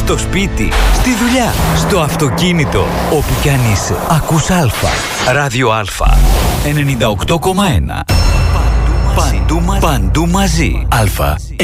στο σπίτι, στη δουλειά, στο αυτοκίνητο, όπου κι αν είσαι. Ακούς Α. Ράδιο Α. 98,1. Παντού μαζί. Α.